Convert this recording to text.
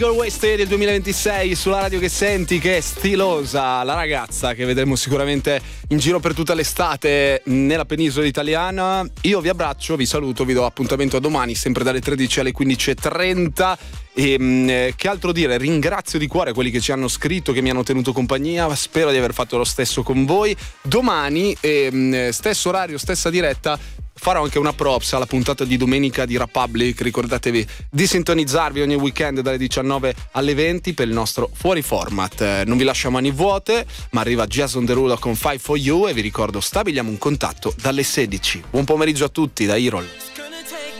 Girl Wasted del 2026 sulla radio che senti, che è stilosa, la ragazza che vedremo sicuramente in giro per tutta l'estate nella penisola italiana. Io vi abbraccio, vi saluto, vi do appuntamento a domani sempre dalle 13 alle 15:30 e che altro dire, ringrazio di cuore quelli che ci hanno scritto, che mi hanno tenuto compagnia, spero di aver fatto lo stesso con voi. Domani stesso orario, stessa diretta, farò anche una props alla puntata di domenica di Republic. Ricordatevi di sintonizzarvi ogni weekend dalle 19 alle 20 per il nostro fuori format. Non vi lascio a mani vuote, ma arriva Jason Derulo con Fight for You e vi ricordo stabiliamo un contatto dalle 16. Buon pomeriggio a tutti da Irol.